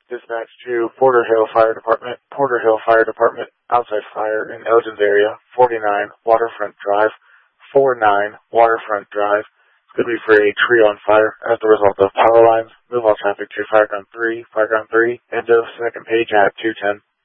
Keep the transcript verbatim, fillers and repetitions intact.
Dispatch to Porter Hill Fire Department. Porter Hill Fire Department, outside fire in Elgin's area, forty-nine Waterfront Drive, forty-nine Waterfront Drive. It's going to be for a tree on fire as the result of power lines. Move all traffic to Fireground three, Fireground three, end of second page at two ten.